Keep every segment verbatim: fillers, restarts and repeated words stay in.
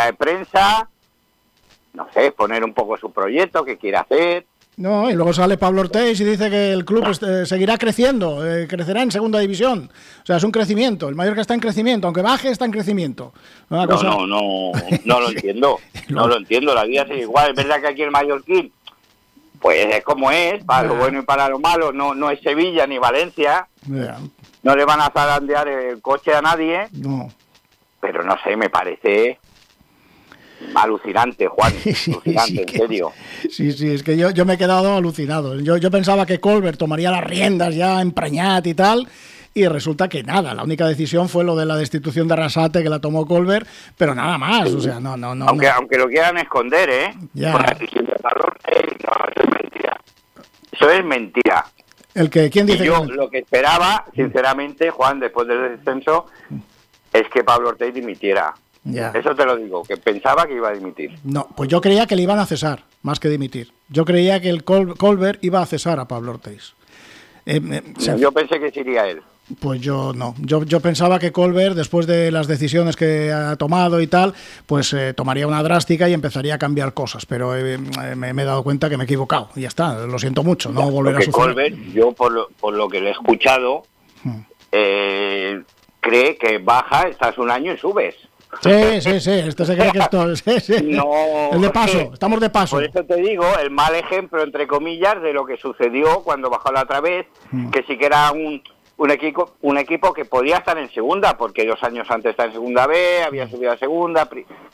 de prensa, no sé, poner un poco su proyecto, qué quiere hacer. No, y luego sale Pablo Ortiz y dice que el club eh, seguirá creciendo, eh, crecerá en segunda división. O sea, es un crecimiento. El Mallorca está en crecimiento, aunque baje, está en crecimiento. Una no, cosa... no, no, no lo entiendo. No lo entiendo, la vida sigue igual. Es verdad que aquí el mallorquín, pues es como es, para lo bueno y para lo malo. No, no es Sevilla ni Valencia. Yeah. No le van a zarandear el coche a nadie. No. Pero no sé, me parece... alucinante, Juan, Sí, alucinante, sí, en que, serio. Sí, sí, es que yo, yo me he quedado alucinado. Yo, yo pensaba que Colbert tomaría las riendas ya en Prañat y tal, y resulta que nada, la única decisión fue lo de la destitución de Arrasate, que la tomó Colbert, pero nada más, Sí. o sea, no, no, no. Aunque, no. aunque lo quieran esconder, ¿eh? Ya. Con la decisión de valor, eh, no, eso es mentira. Eso es mentira. El que, ¿quién dice Y yo que... lo que esperaba, sinceramente, Juan, después del descenso, es que Pablo Ortiz dimitiera. Ya. Eso te lo digo, que pensaba que iba a dimitir. No, pues yo creía que le iban a cesar, más que dimitir. Yo creía que el Col Colbert iba a cesar a Pablo Ortiz. Eh, eh, se... Yo pensé que sería él. Pues yo no. Yo, yo pensaba que Colbert, después de las decisiones que ha tomado y tal, pues eh, tomaría una drástica y empezaría a cambiar cosas. Pero eh, me, me he dado cuenta que me he equivocado. Y ya está, lo siento mucho, no Ya, volverá a suceder. Colbert, yo por lo, por lo que le he escuchado, hmm. eh, cree que baja, estás un año y subes. Sí, sí, sí, este se cree que esto es... Sí, sí. No, el de paso, estamos de paso. Por eso te digo, el mal ejemplo, entre comillas, de lo que sucedió cuando bajó la otra vez, mm. que sí que era un, un, equipo, un equipo que podía estar en segunda, porque dos años antes está en segunda B, había subido a segunda,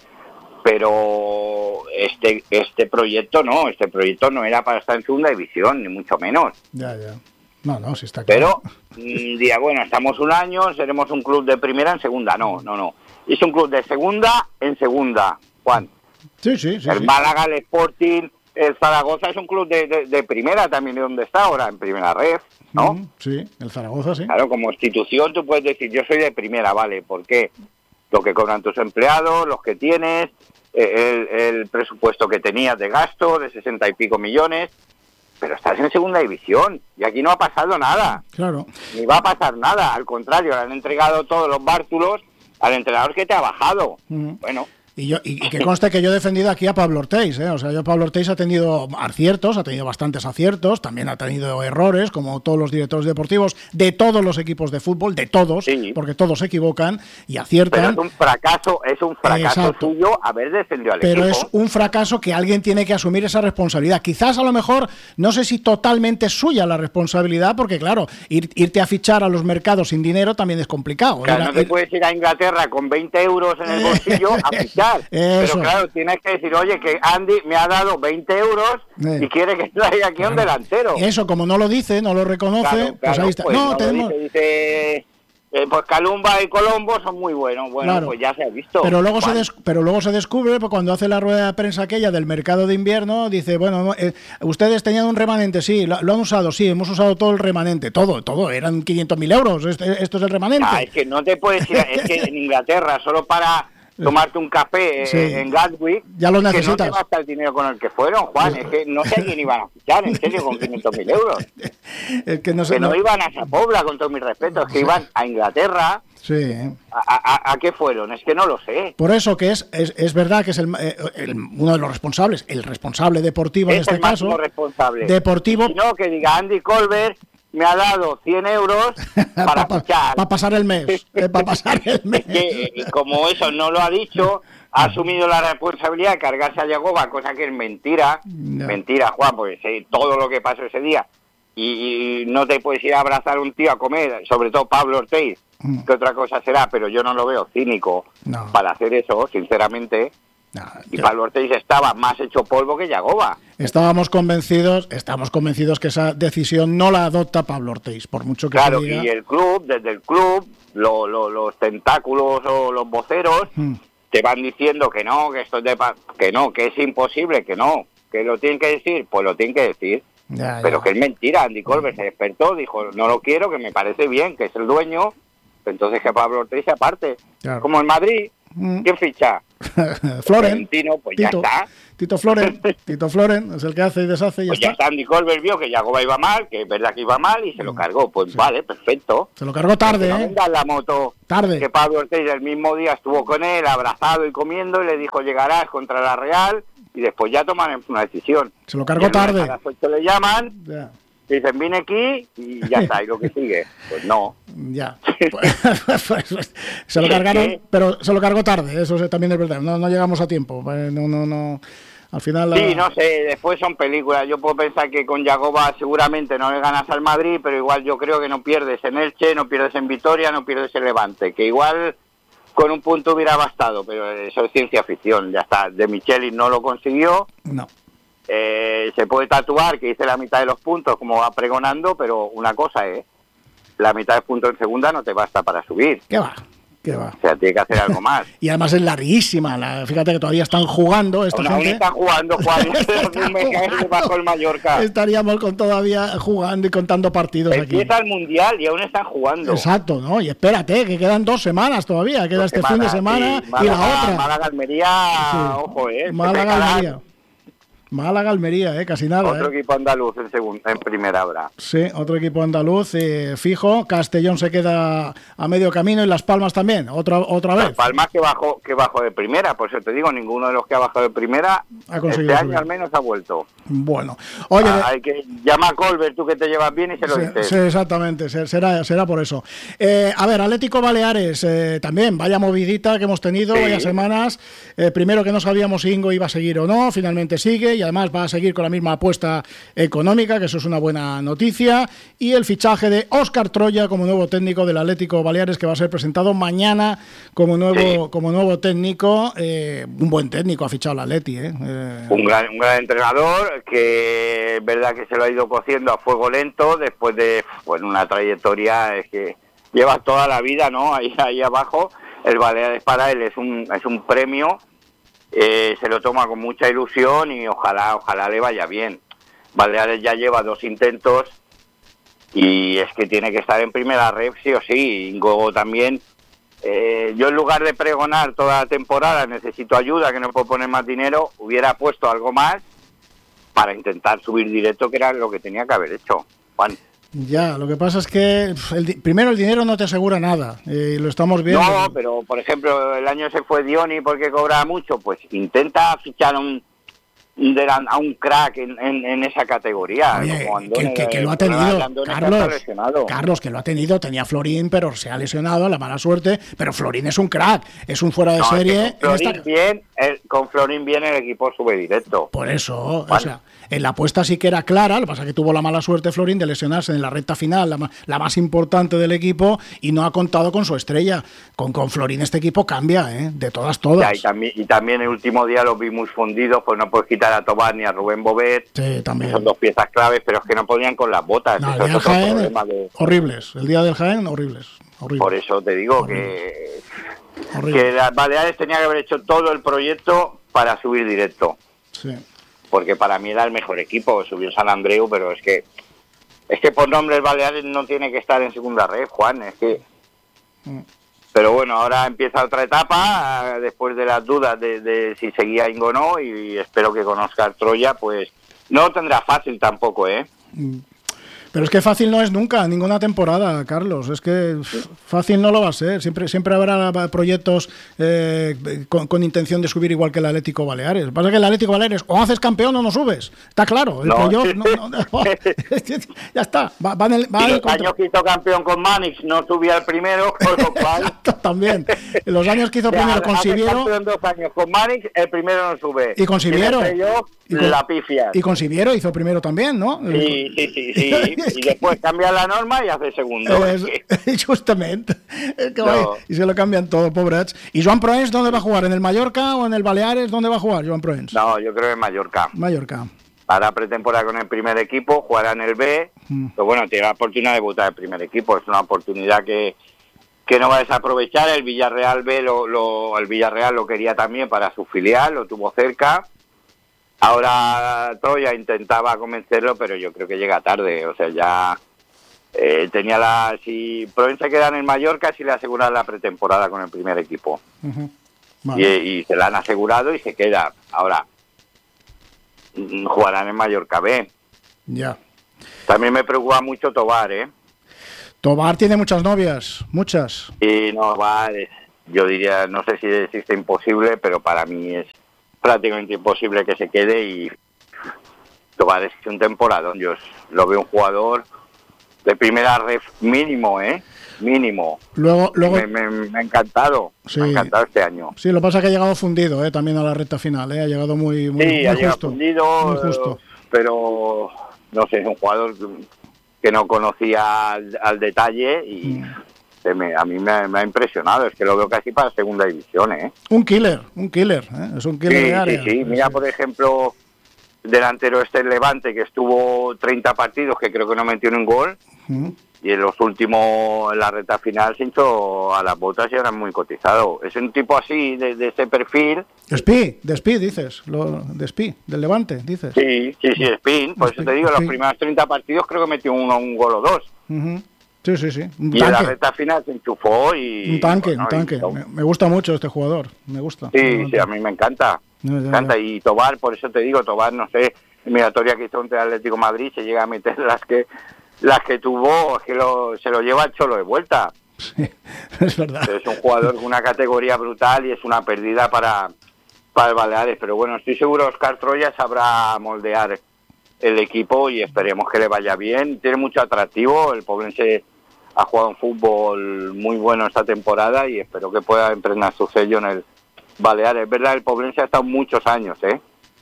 pero este este proyecto no, este proyecto no era para estar en segunda división, ni mucho menos. Ya, ya. No, no, sí está claro. Pero, un día, bueno, estamos un año, seremos un club de primera en segunda, no, no, no. Es un club de segunda en segunda, Juan. Sí, sí, sí. El sí. Málaga, el Sporting, el Zaragoza es un club de, de, de primera también, de donde está ahora, en primera red, ¿no? Mm, sí, el Zaragoza, sí. Claro, como institución tú puedes decir, yo soy de primera, ¿vale? ¿Por qué? Lo que cobran tus empleados, los que tienes, el, el presupuesto que tenías de gasto, de sesenta y pico millones, pero estás en segunda división y aquí no ha pasado nada. Claro. Ni va a pasar nada, al contrario, le han entregado todos los bártulos al entrenador que te ha bajado. Mm. Bueno. Y, yo, y, y que conste que yo he defendido aquí a Pablo Ortiz, ¿eh? O sea, yo Pablo Ortiz ha tenido aciertos, ha tenido bastantes aciertos, también ha tenido errores, como todos los directores deportivos de todos los equipos de fútbol, de todos, sí. Porque todos se equivocan y aciertan. Pero es un fracaso, es un fracaso Exacto. tuyo haber defendido al Pero equipo. Pero es un fracaso que alguien tiene que asumir esa responsabilidad. Quizás a lo mejor, no sé si totalmente es suya la responsabilidad, porque claro, ir, irte a fichar a los mercados sin dinero también es complicado. Claro, ir a, no te ir... puedes ir a Inglaterra con veinte euros en el bolsillo a fichar. Eso. Pero claro, tienes que decir, oye, que Andy me ha dado veinte euros eh. y quiere que traiga aquí un delantero. Eso, como no lo dice, no lo reconoce, claro, claro, pues ahí está. Pues no, no tenemos... dice, dice eh, pues Calumba y Colombo son muy buenos. Bueno, claro. Pues ya se ha visto. Pero luego, se des... pero luego se descubre, pues, cuando hace la rueda de prensa aquella del mercado de invierno, dice, bueno, eh, ustedes tenían un remanente, sí, lo, lo han usado, sí, hemos usado todo el remanente, todo, todo, eran quinientos mil euros, este, esto es el remanente. Ah, es que no te puedes ir, a, es que en Inglaterra, solo para... tomarte un café sí. en Gatwick, ya lo necesitas. Que no te gasta el dinero con el que fueron, Juan, es que no sé a quién iban a fichar, en serio, con quinientos mil euros. Es que no, sé, que no, no iban a Sa Pobla, con todos mis respetos, que sí. iban a Inglaterra. Sí. ¿A, a, ¿A qué fueron? Es que no lo sé. Por eso que es es, es verdad que es el, el, uno de los responsables, el responsable deportivo es en este el caso. responsable. Deportivo. Si no, que diga Andy Colbert me ha dado cien euros para pa, fichar. Para pasar el mes. eh, para pasar el mes. que, y como eso no lo ha dicho, ha asumido la responsabilidad de cargarse a Yagoba, cosa que es mentira. No. Mentira, Juan, porque sé todo lo que pasó ese día. Y, y no te puedes ir a abrazar a un tío a comer, sobre todo Pablo Ortiz, mm. que otra cosa será, pero yo no lo veo cínico no. para hacer eso, sinceramente. No, y yo... Pablo Ortiz estaba más hecho polvo que Yagoba. Estábamos convencidos, estamos convencidos que esa decisión no la adopta Pablo Ortiz, por mucho que claro, se diga. Y el club, desde el club, lo, lo, los tentáculos o los voceros mm. te van diciendo que no, que esto es de pa que no, que es imposible, que no, que lo tienen que decir, pues lo tienen que decir. Ya, pero ya. Que es mentira. Andy Colbert se despertó, dijo, no lo quiero, que me parece bien, que es el dueño, entonces que Pablo Ortiz se aparte. Claro. Como en Madrid, mm. ¿quién ficha? Floren. Florentino, pues Tito, ya está. Tito Floren, Tito Floren es el que hace y deshace y ya pues está. ya está, Andy Colbert vio que Yagoba iba mal, que es verdad que iba mal y se lo cargó. Pues sí. Vale, perfecto. Se lo cargó tarde, no ¿eh? venga la moto. Tarde. Que Pablo Ortiz el mismo día estuvo con él, abrazado y comiendo, y le dijo llegarás contra la Real y después ya toman una decisión. Se lo cargó tarde. A las ocho le llaman, ya. dicen vine aquí y ya está, y lo que sigue. Pues no. Ya. Se lo cargaron, pero se lo cargó tarde, eso también es verdad. No, no llegamos a tiempo. No, no, no. Al final. La... Sí, no sé, después son películas. Yo puedo pensar que con Yagoba seguramente no le ganas al Madrid, pero igual yo creo que no pierdes en Elche, no pierdes en Vitoria, no pierdes en Levante, que igual con un punto hubiera bastado, pero eso es ciencia ficción, ya está. De Michelis no lo consiguió. No. Eh, se puede tatuar que hice la mitad de los puntos como va pregonando, pero una cosa es, la mitad de puntos en segunda no te basta para subir. ¿Qué va? ¿Qué va? O sea, tiene que hacer algo más. Y además es larguísima. La, fíjate que todavía están jugando esta aún, gente. Aún están jugando, Juan. Un mes bajo el Mallorca. Estaríamos con todavía jugando y contando partidos Empieza aquí. Empieza el Mundial y aún están jugando. Exacto, ¿no? Y espérate, que quedan dos semanas todavía. Queda dos este semanas, fin de semana sí, Málaga, y la otra. Málaga-Almería, sí. ojo, ¿eh? Málaga-Almería. Málaga-Almería, eh, casi nada. Otro eh. equipo andaluz en, segunda, en primera habrá. Sí, otro equipo andaluz eh, fijo. Castellón se queda a medio camino y Las Palmas también, otra otra vez. Las Palmas que bajó, que bajó de primera, por eso te digo, ninguno de los que ha bajado de primera ha conseguido este subir. año al menos ha vuelto. Bueno, oye, ah, hay que llama a Colbert, tú que te llevas bien y se lo sí, dices. Sí, exactamente, será será por eso. Eh, a ver, Atlético Baleares eh, también, vaya movidita que hemos tenido, sí. Vaya semanas. Eh, primero que no sabíamos si Ingo iba a seguir o no, finalmente sigue y además va a seguir con la misma apuesta económica, que eso es una buena noticia, y el fichaje de Óscar Troya como nuevo técnico del Atlético Baleares, que va a ser presentado mañana como nuevo sí. como nuevo técnico, eh, un buen técnico ha fichado el Atleti, ¿eh? Eh, un gran un gran entrenador que es verdad que se lo ha ido cociendo a fuego lento después de bueno, una trayectoria es que lleva toda la vida, ¿no? Ahí ahí abajo, el Baleares para él es un es un premio. Eh, se lo toma con mucha ilusión y ojalá ojalá le vaya bien. Baleares ya lleva dos intentos y es que tiene que estar en primera red sí o sí. Ingo también. Eh, yo en lugar de pregonar toda la temporada necesito ayuda, que no puedo poner más dinero, hubiera puesto algo más para intentar subir directo, que era lo que tenía que haber hecho, Juan. Ya, lo que pasa es que el, primero el dinero no te asegura nada, eh, lo estamos viendo. No, pero por ejemplo el año se fue Dioni porque cobraba mucho, pues intenta fichar a un, a un crack en, en, en esa categoría. Oye, como Andone, que, que, que lo ha tenido, Carlos, Carlos, que lo ha tenido, tenía Florín, pero se ha lesionado, la mala suerte, pero Florín es un crack, es un fuera de no, serie. Es que con, Florín esta... bien, el, con Florín bien el equipo sube directo. Por eso, vale. O sea, en la apuesta sí que era clara, lo que pasa es que tuvo la mala suerte Florín de lesionarse en la recta final, la, la más importante del equipo, y no ha contado con su estrella. Con, con Florín este equipo cambia, ¿eh? De todas, todas. Ya, y, también, y también el último día los vi muy fundidos, pues no puedes quitar a Tobán ni a Rubén Bobet. Sí, también. Son dos piezas claves, pero es que no podían con las botas. No, el día del Jaén, de... horribles. El día del Jaén, horribles. horribles. Por eso te digo horribles. que, horribles. que las Baleares tenía que haber hecho todo el proyecto para subir directo. Sí. Porque para mí era el mejor equipo, subió San Andreu, pero es que es que por nombre el Baleares no tiene que estar en segunda red, Juan, es que... Mm. Pero bueno, ahora empieza otra etapa, después de las dudas de, de si seguía Ingo o no, y espero que con Óscar Troya, pues no lo tendrá fácil tampoco, ¿eh? Mm. Pero es que fácil no es nunca, ninguna temporada, Carlos. Es que fácil no lo va a ser. Siempre siempre habrá proyectos eh, con, con intención de subir igual que el Atlético Baleares. Lo que pasa es que el Atlético Baleares o haces campeón o no subes. Está claro. El no. Pollo, no, no, no, ya está. Va, va en el, va y los contra... años que hizo campeón con Manix no subía al primero, con lo cual... También. Los años que hizo o sea, primero con Siviero... dos años con Manix, el primero no sube. Y con Siviero... Y con, la pifia. Y con Siviero hizo primero también, ¿no? Sí, sí, sí, sí. Y después cambia la norma y hace segundo. Es, justamente. Es que no. Y se lo cambian todo, pobres. ¿Y Joan Proens dónde va a jugar? ¿En el Mallorca o en el Baleares? ¿Dónde va a jugar Joan Proens? No, yo creo en Mallorca. Mallorca. Hará pretemporada con el primer equipo, jugará en el B. Mm. Pero bueno, tiene la oportunidad de debutar el primer equipo. Es una oportunidad que, que no va a desaprovechar. El Villarreal B, lo, lo, el Villarreal lo quería también para su filial, lo tuvo cerca. Ahora Troya intentaba convencerlo, pero yo creo que llega tarde. O sea, ya eh, tenía la... Si Provenza queda en el Mallorca, si le aseguran la pretemporada con el primer equipo. Uh-huh. Vale. Y, y se la han asegurado y se queda. Ahora, jugarán en Mallorca B. Ya. También me preocupa mucho Tobar, ¿eh? Tobar tiene muchas novias, muchas. Y no, Tobar es, yo diría, no sé si existe imposible, pero para mí es prácticamente imposible que se quede y Tobar es un temporadón. Yo lo veo un jugador de primera ref mínimo, ¿eh? Mínimo. Luego, luego me, me, me ha encantado, sí. me ha encantado este año. Sí, lo que pasa es que ha llegado fundido, ¿eh? También a la recta final, ¿eh? Ha llegado muy, muy, sí, muy ha justo. llegado fundido, muy justo. Pero no sé, es un jugador que no conocía al, al detalle y mm. se me, a mí me, me ha impresionado. Es que lo veo casi para segunda división, ¿eh? Un killer, un killer, ¿eh? Es un killer sí, de área. Sí, sí, mira, sí. Por ejemplo, delantero este Levante, que estuvo treinta partidos, que creo que no metió ningún gol. Mm. Y en los últimos, en la recta final, se hinchó a las botas y era muy cotizado. Es un tipo así, de, de ese perfil. Spi, de Spi, dices, lo, de Spi, del Levante, dices. Sí, sí, sí, Spin. Por eso te digo, Spin. Los primeros treinta partidos creo que metió uno, un gol o dos. Uh-huh. Sí, sí, sí. Un y tanque. En la recta final se enchufó y... Un tanque, bueno, un tanque. Y, me, me gusta mucho este jugador, me gusta. Sí, sí, a mí me encanta. No, ya, me encanta. Ya. Y Tobar, por eso te digo, Tobar, no sé, eliminatoria que hizo ante el Atlético de Madrid, se llega a meter las que... Las que tuvo, es que lo, se lo lleva el Cholo de vuelta. Sí, es verdad. Es un jugador con una categoría brutal y es una pérdida para, para el Baleares. Pero bueno, estoy seguro que Oscar Troya sabrá moldear el equipo y esperemos que le vaya bien. Tiene mucho atractivo. El Poblense ha jugado un fútbol muy bueno esta temporada y espero que pueda impregnar su sello en el Baleares. Es verdad, el Poblense ha estado muchos años, ¿eh?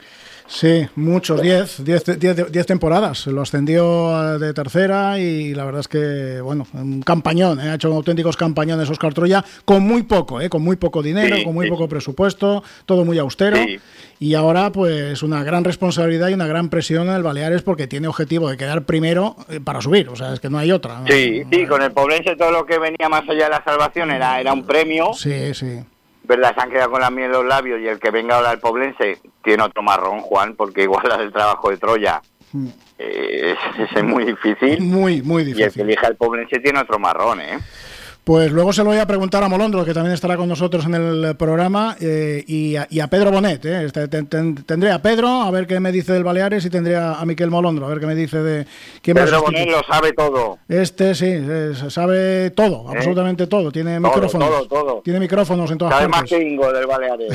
Sí, muchos, diez, diez, diez, diez temporadas. Lo ascendió de tercera y la verdad es que, bueno, un campañón, ¿eh? Ha hecho auténticos campañones Oscar Troya, con muy poco, ¿eh? Con muy poco dinero, sí, con muy sí. poco presupuesto, todo muy austero. Sí. Y ahora, pues, una gran responsabilidad y una gran presión en el Baleares porque tiene objetivo de quedar primero para subir. O sea, es que no hay otra. Sí, sí, con el Poblense todo lo que venía más allá de la salvación era, era un premio. Sí, sí. Verdad, se han quedado con la miel en los labios y el que venga ahora el Poblense tiene otro marrón, Juan, porque igualar el trabajo de Troya mm. eh, es, es muy difícil. Muy, muy difícil. Y el que elija el Poblense tiene otro marrón, ¿eh? Pues luego se lo voy a preguntar a Molondro, que también estará con nosotros en el programa, eh, y, a, y a Pedro Bonet. Eh. Este, ten, ten, tendré a Pedro, a ver qué me dice del Baleares, y tendré a, a Miquel Molondro, a ver qué me dice de... ¿quién Pedro Bonet lo sabe todo. Este sí, eh, sabe todo, ¿Eh? absolutamente todo. Tiene todo, micrófonos. Todo, todo. Tiene micrófonos en todas sabe partes. Sabe más que Ingo del Baleares.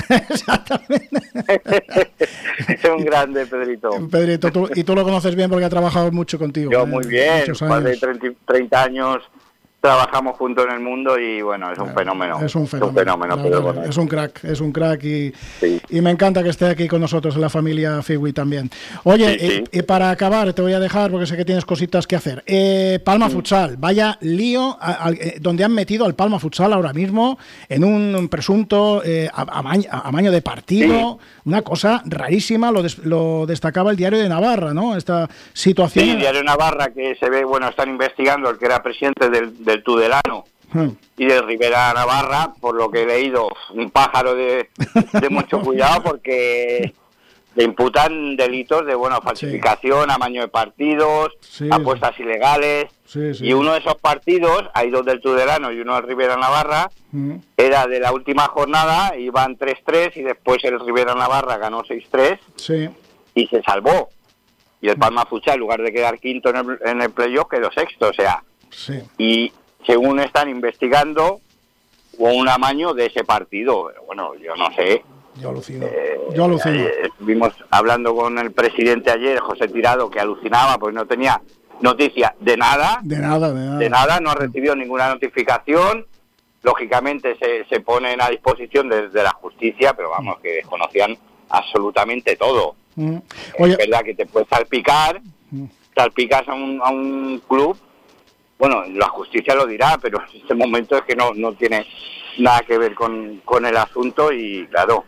Exactamente. Es un grande, Pedrito. Pedrito, tú, y tú lo conoces bien porque ha trabajado mucho contigo. Yo eh, muy bien, más de treinta años... Trabajamos juntos en el mundo y bueno, es un fenómeno. Es un fenómeno. Es un, fenómeno, pero bueno. Es un crack, es un crack y, sí. y me encanta que esté aquí con nosotros en la familia Fiwi también. Oye, sí, sí. Y, y para acabar, te voy a dejar porque sé que tienes cositas que hacer. Eh, Palma sí. Futsal, vaya lío a, a, eh, donde han metido al Palma Futsal ahora mismo en un, un presunto eh, amaño, amaño de partido, sí. una cosa rarísima, lo, des, lo destacaba el Diario de Navarra, ¿no? Esta situación. Sí, el Diario de Navarra que se ve, bueno, están investigando el que era presidente del, del Tudelano hmm. y de Rivera Navarra, por lo que he leído, un pájaro de, de mucho cuidado porque le imputan delitos de, bueno, falsificación, sí. amaño de partidos, sí, apuestas sí. ilegales, sí, sí. y uno de esos partidos, hay dos del Tudelano y uno del Rivera Navarra, hmm. era de la última jornada, iban tres tres y después el Rivera Navarra ganó seis tres sí. y se salvó. Y el Palma Futsal, en lugar de quedar quinto en el, en el playoff, quedó sexto, o sea, sí. y según están investigando, hubo un amaño de ese partido. Pero bueno, yo no sé. Yo alucino. Eh, yo alucino. Eh, estuvimos hablando con el presidente ayer, José Tirado, que alucinaba, pues no tenía noticia de nada. De nada, de nada. De nada, no ha recibido ninguna notificación. Lógicamente se, se ponen a disposición de, de la justicia, pero vamos, que desconocían absolutamente todo. Mm. Oye, es verdad que te puedes salpicar, mm. salpicas a un, a un club, bueno, la justicia lo dirá, pero en este momento es que no, no tiene nada que ver con, con el asunto y claro,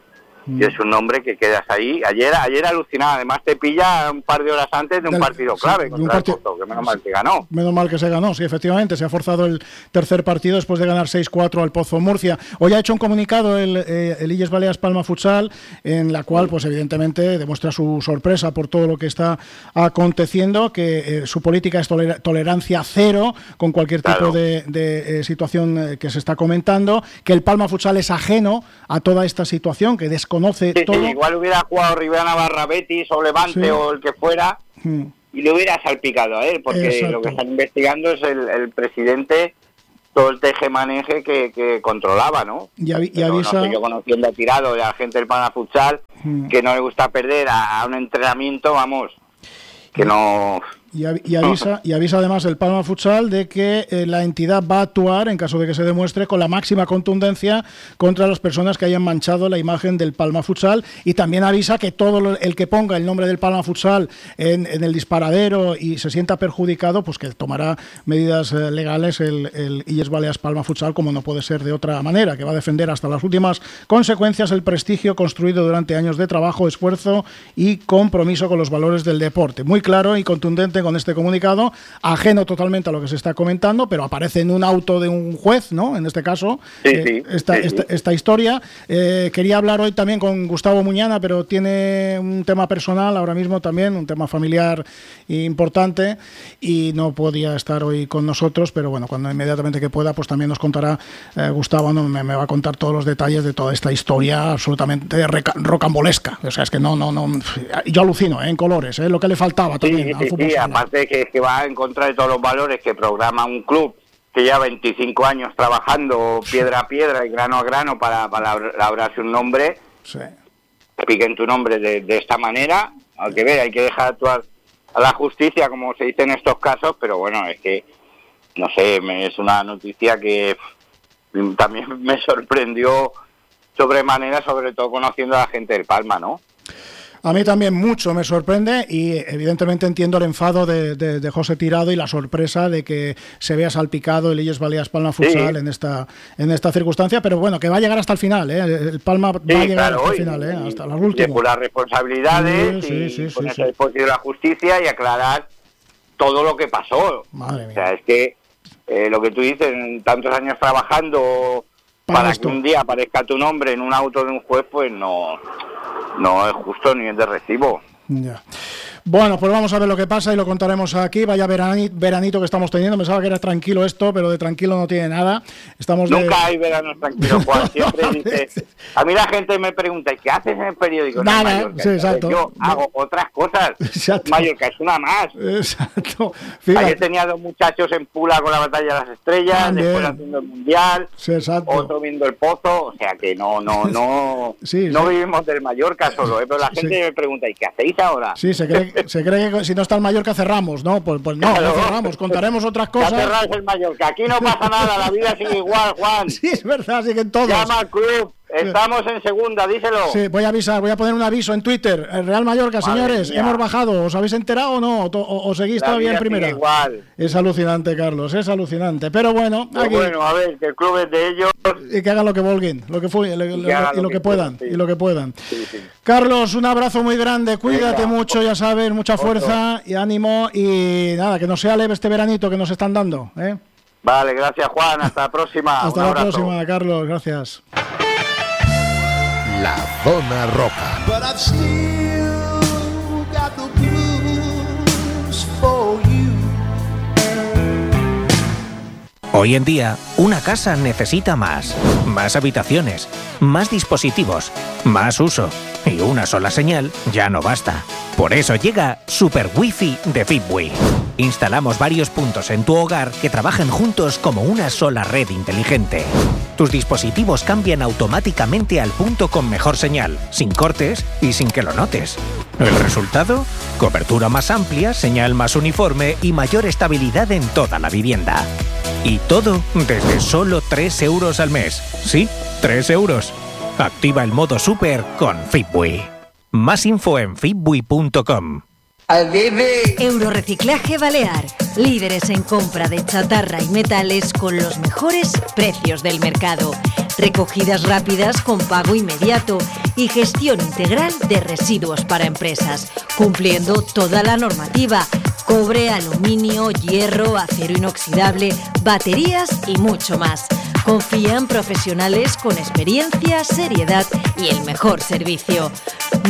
y es un nombre que quedas ahí. Ayer ayer alucinaba, además te pilla un par de horas antes de un Del, partido clave sí, contra un parti- el Porto, que menos mal que ganó. Menos mal que se ganó, sí, efectivamente, se ha forzado el tercer partido después de ganar seis cuatro al Pozo Murcia. Hoy ha hecho un comunicado el, eh, el Illes Balears Palma Futsal, en la cual, pues evidentemente, demuestra su sorpresa por todo lo que está aconteciendo, que eh, su política es toler- tolerancia cero con cualquier tipo claro. de, de eh, situación eh, que se está comentando, que el Palma Futsal es ajeno a toda esta situación, que desconoce sí, todo. Sí, igual hubiera jugado Rivera Navarra, Betis o Levante sí. o el que fuera, hmm. y le hubiera salpicado a él, porque Exacto. lo que están investigando es el, el presidente, todo el teje-maneje que, que controlaba, ¿no? Y, avi- y avisa... No sé, yo conociendo a Tirado de la gente del Palma Futsal, hmm. que no le gusta perder a, a un entrenamiento, vamos, que no... Y, av- y, avisa, y avisa además el Palma Futsal de que eh, la entidad va a actuar, en caso de que se demuestre, con la máxima contundencia contra las personas que hayan manchado la imagen del Palma Futsal, y también avisa que todo lo, el que ponga el nombre del Palma Futsal en, en el disparadero y se sienta perjudicado, pues que tomará medidas eh, legales el, el Illes Balears Palma Futsal, como no puede ser de otra manera, que va a defender hasta las últimas consecuencias el prestigio construido durante años de trabajo, esfuerzo y compromiso con los valores del deporte. Muy claro y contundente con este comunicado, ajeno totalmente a lo que se está comentando, pero aparece en un auto de un juez, ¿no? En este caso, sí, eh, sí, esta, sí, esta, sí. esta historia. Eh, quería hablar hoy también con Gustavo Muñana, pero tiene un tema personal ahora mismo también, un tema familiar importante, y no podía estar hoy con nosotros, pero bueno, cuando inmediatamente que pueda, pues también nos contará eh, Gustavo, ¿no? me, me va a contar todos los detalles de toda esta historia absolutamente reca- rocambolesca. O sea, es que no, no, no, yo alucino, ¿eh? En colores, ¿eh? Lo que le faltaba también sí, al sí, fútbol. Sí, aparte que, que va en contra de todos los valores que programa un club que lleva veinticinco años trabajando piedra a piedra y grano a grano para, para labrarse un nombre, sí. piquen tu nombre de, de esta manera, hay que ver, hay que dejar actuar a la justicia, como se dice en estos casos, pero bueno, es que, no sé, me, es una noticia que también me sorprendió sobremanera, sobre todo conociendo a la gente del Palma, ¿no? A mí también mucho me sorprende, y evidentemente entiendo el enfado de, de, de José Tirado y la sorpresa de que se vea salpicado el Illes Balears Palma Futsal sí. en esta en esta circunstancia, pero bueno, que va a llegar hasta el final, ¿eh? El Palma sí, va a llegar claro, hasta hoy, el final, ¿eh? Hasta las últimas. Por las responsabilidades sí, sí, sí, y sí, ponerse sí, sí. disposición de la justicia y aclarar todo lo que pasó. Madre mía. O sea, es que eh, lo que tú dices, tantos años trabajando para, para que un día aparezca tu nombre en un auto de un juez, pues no... No es justo ni es de recibo. Ya. Bueno, pues vamos a ver lo que pasa y lo contaremos aquí. Vaya veranito, veranito que estamos teniendo. Pensaba que era tranquilo esto, pero de tranquilo no tiene nada. Estamos Nunca de... hay veranos tranquilos, Juan. Siempre dice... A mí la gente me pregunta, ¿y qué haces en el periódico? Nada, no, Mallorca, sí, exacto. Yo no. hago otras cosas. Exacto. Mallorca es una más. Exacto. Ayer tenía dos muchachos en Pula con la Batalla de las Estrellas, También. después haciendo el Mundial, sí, exacto. otro viendo el Pozo. O sea que no, no, no... sí, no sí. vivimos del Mallorca solo, ¿eh? Pero la gente sí. me pregunta, ¿y qué hacéis ahora? Sí, se cree, se cree que si no está el Mallorca cerramos, ¿no? Pues, pues no, claro. no cerramos, contaremos otras cosas. Ya cerráis el Mallorca, aquí no pasa nada, la vida sigue igual, Juan. Sí, es verdad, siguen todos. Llama al club, estamos en segunda, díselo. Sí, voy a avisar, voy a poner un aviso en Twitter. El Real Mallorca, Madre señores, mía. hemos bajado. ¿Os habéis enterado o no? ¿O, o, o seguís la todavía en primera? Igual. Es alucinante, Carlos, es alucinante. Pero bueno, Pero aquí... bueno, a ver, que el club es de ellos. Y que hagan lo que volguen, lo que fue, y, lo, y lo, lo, lo que, que puedan, sí. y lo que puedan. Sí, sí. Carlos, un abrazo muy grande, cuídate Venga. mucho, ya sabes, mucha Otro. fuerza y ánimo, y nada, que no sea leve este veranito que nos están dando, ¿eh? Vale, gracias Juan, hasta la próxima. Hasta la próxima, Carlos, gracias. La Zona Roca. But I've still got the blues for you. Hoy en día, una casa necesita más. Más habitaciones, más dispositivos, más uso. Y una sola señal ya no basta. Por eso llega Super Wi-Fi de Fitbee. Instalamos varios puntos en tu hogar que trabajan juntos como una sola red inteligente. Tus dispositivos cambian automáticamente al punto con mejor señal, sin cortes y sin que lo notes. ¿El resultado? Cobertura más amplia, señal más uniforme y mayor estabilidad en toda la vivienda. Y todo desde solo tres euros al mes. Sí, tres euros. Activa el modo Super con Fitbee. Más info en fitbee punto com. Euroreciclaje Balear. Líderes en compra de chatarra y metales con los mejores precios del mercado. recogidas rápidas con pago inmediato y gestión integral de residuos para empresas, cumpliendo toda la normativa: cobre, aluminio, hierro, acero inoxidable, baterías y mucho más. Confía en profesionales con experiencia, seriedad y el mejor servicio.